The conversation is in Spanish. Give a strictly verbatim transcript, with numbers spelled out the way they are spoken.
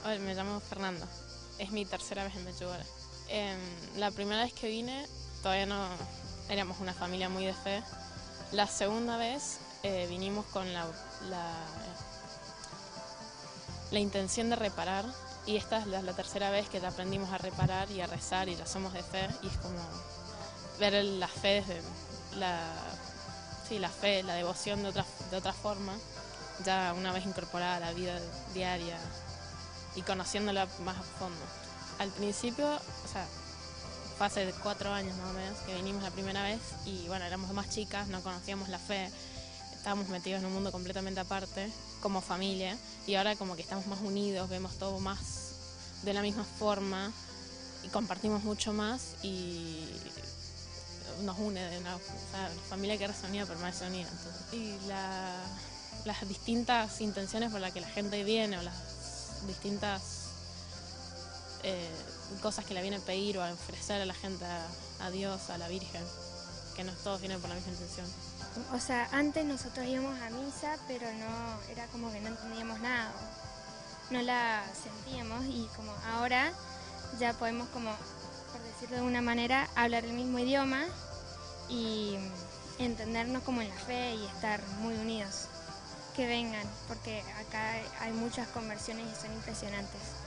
Hola, me llamo Fernanda. Es mi tercera vez en Medjugorje. Em, la primera vez que vine todavía no éramos una familia muy de fe. La segunda vez eh, vinimos con la, la, la intención de reparar, y esta es la, la tercera vez que ya aprendimos a reparar y a rezar y ya somos de fe, y es como ver el- la fe desde la, sí, la fe, la devoción de otra, de otra forma, ya una vez incorporada a la vida diaria y conociéndola más a fondo. Al principio, o sea, fue hace cuatro años más o menos que vinimos la primera vez, y bueno, éramos más chicas, no conocíamos la fe, estábamos metidos en un mundo completamente aparte, como familia, y ahora como que estamos más unidos, vemos todo más de la misma forma y compartimos mucho más, y nos une de una, o sea, la familia que reza unida permanece unida. Entonces. Y la, las distintas intenciones por las que la gente viene, o las distintas eh, cosas que le viene a pedir o a ofrecer a la gente, a, a Dios, a la Virgen, que no todos vienen por la misma intención. O sea, antes nosotros íbamos a misa, pero no, era como que no entendíamos nada, no la sentíamos, y como ahora ya podemos, como, por decirlo de una manera, hablar el mismo idioma y entendernos como en la fe y estar muy unidos. Que vengan, porque acá hay muchas conversiones y son impresionantes.